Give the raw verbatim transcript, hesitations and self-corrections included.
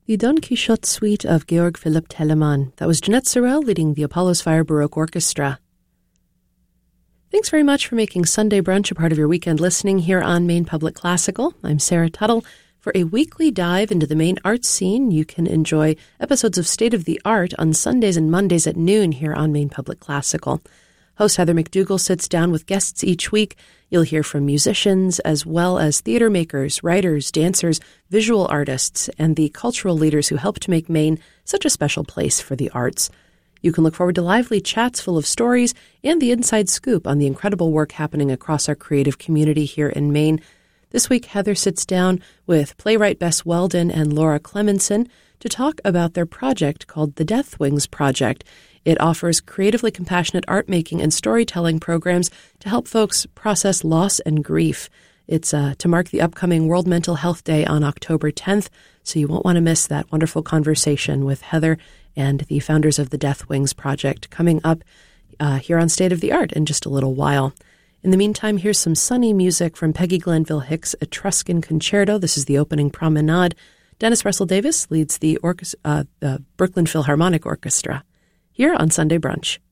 The Don Quixote suite of Georg Philipp Telemann. That was Jeanette Sorel leading the Apollo's Fire Baroque Orchestra. Thanks very much for making Sunday Brunch a part of your weekend listening here on Maine Public Classical. I'm Sarah Tuttle. For a weekly dive into the Maine arts scene, you can enjoy episodes of State of the Art on Sundays and Mondays at noon here on Maine Public Classical. Host Heather McDougall sits down with guests each week. You'll hear from musicians as well as theater makers, writers, dancers, visual artists, and the cultural leaders who helped make Maine such a special place for the arts. You can look forward to lively chats full of stories and the inside scoop on the incredible work happening across our creative community here in Maine. This week, Heather sits down with playwright Bess Weldon and Laura Clemenson to talk about their project called the Death Wings Project. It offers creatively compassionate art making and storytelling programs to help folks process loss and grief. It's uh, to mark the upcoming World Mental Health Day on October tenth, so you won't want to miss that wonderful conversation with Heather and the founders of the Death Wings Project coming up uh, here on State of the Art in just a little while. In the meantime, here's some sunny music from Peggy Glenville Hicks' Etruscan Concerto. This is the opening promenade. Dennis Russell Davis leads the, orchestra, uh, the Brooklyn Philharmonic Orchestra here on Sunday Brunch.